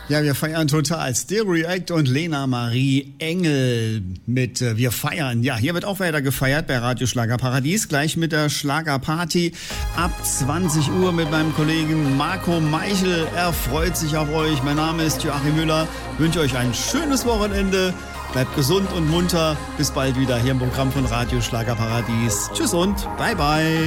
Ja, wir feiern total. Stereo React und Lena Marie Engel mit Wir feiern. Ja, hier wird auch weiter gefeiert bei Radio Schlagerparadies. Gleich mit der Schlagerparty ab 20 Uhr mit meinem Kollegen Marco Meichel. Er freut sich auf euch. Mein Name ist Joachim Müller. Ich wünsche euch ein schönes Wochenende. Bleibt gesund und munter. Bis bald wieder hier im Programm von Radio Schlagerparadies. Tschüss und bye bye.